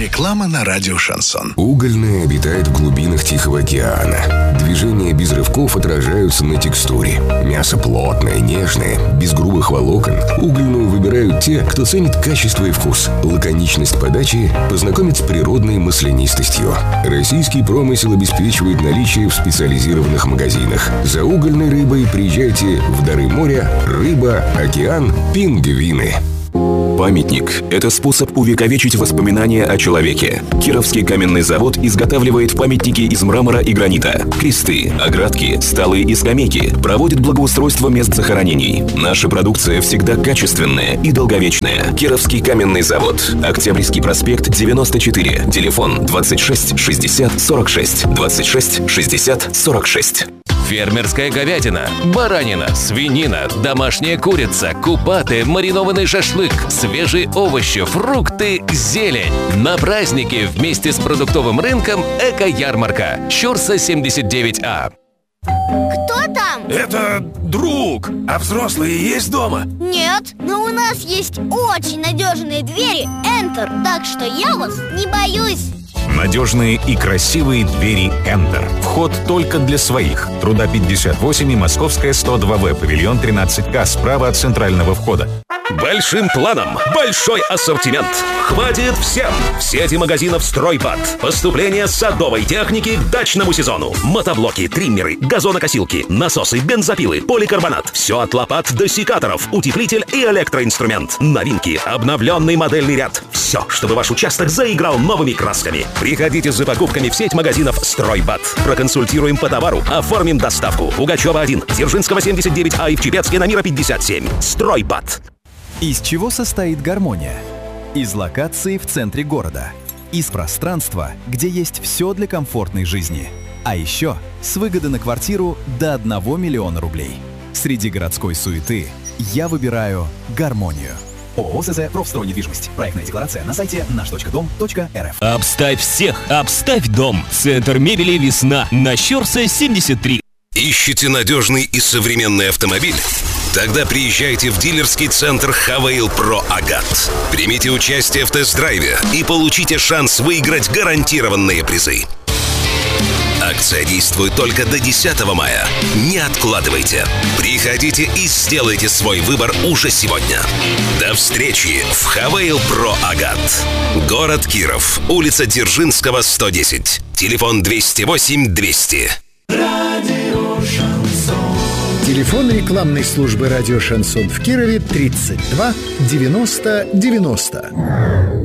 Реклама на радио «Шансон». Угольная обитает в глубинах Тихого океана. Движения без рывков отражаются на текстуре. Мясо плотное, нежное, без грубых волокон. Угольную выбирают те, кто ценит качество и вкус. Лаконичность подачи познакомит с природной маслянистостью. Российский промысел обеспечивает наличие в специализированных магазинах. За угольной рыбой приезжайте в дары моря, рыба, океан, пингвины. Памятник – это способ увековечить воспоминания о человеке. Кировский каменный завод изготавливает памятники из мрамора и гранита, кресты, оградки, столы и скамейки, проводит благоустройство мест захоронений. Наша продукция всегда качественная и долговечная. Кировский каменный завод. Октябрьский проспект, 94. Телефон 26 60 46. 26 60 46. Фермерская говядина, баранина, свинина, домашняя курица, купаты, маринованный шашлык, свежие овощи, фрукты, зелень. На праздники вместе с продуктовым рынком «Эко-ярмарка». Щурса 79А. Кто там? Это друг. А взрослые есть дома? Нет, но у нас есть очень надежные двери Enter, так что я вас не боюсь. Надежные и красивые двери Enter. Вход только для своих. Труда 58 и Московская 102В, павильон 13К, справа от центрального входа. Большим планом большой ассортимент. Хватит всем. В сети магазинов «Стройбат». Поступление садовой техники к дачному сезону. Мотоблоки, триммеры, газонокосилки, насосы, бензопилы, поликарбонат. Все от лопат до секаторов, утеплитель и электроинструмент. Новинки, обновленный модельный ряд. Все, чтобы ваш участок заиграл новыми красками. Приходите за покупками в сеть магазинов «Стройбат». Проконсультируем по товару, оформим доставку. Пугачева 1, Дзержинского 79А и в Чепецке на Мира 57. «Стройбат». Из чего состоит гармония? Из локации в центре города. Из пространства, где есть все для комфортной жизни. А еще с выгодой на квартиру до 1 миллиона рублей. Среди городской суеты я выбираю гармонию. ООО ЗЗ «Профстрой недвижимость». Проектная декларация на сайте наш.дом.рф. Обставь всех, обставь дом. Центр мебели «Весна» на Щурса 73. Ищете надежный и современный автомобиль? Тогда приезжайте в дилерский центр Хавейл Про Агат. Примите участие в тест-драйве и получите шанс выиграть гарантированные призы. Акция действует только до 10 мая. Не откладывайте. Приходите и сделайте свой выбор уже сегодня. До встречи в Хавейл Про Агат. Город Киров. Улица Дзержинского, 110. Телефон 208 200. Телефон рекламной службы «Радио Шансон» в Кирове 32 90 90.